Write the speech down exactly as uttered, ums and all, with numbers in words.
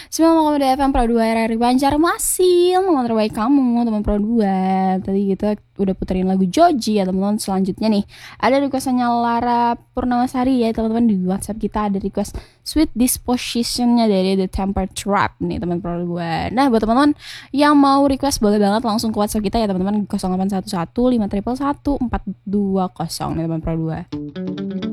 sembilan koma dua F M Pro dua R R I Banjarmasin, teman terbaik kamu, teman Pro dua. Tadi kita udah puterin lagu Joji ya teman-teman. Selanjutnya nih ada requestannya Lara Purnamasari ya teman-teman. Di WhatsApp kita ada request Sweet Dispositionnya dari The Temper Trap nih teman Pro dua. Nah buat teman-teman yang mau request boleh banget langsung ke WhatsApp kita ya teman-teman, nol delapan satu satu lima satu satu empat dua nol nih teman Pro dua.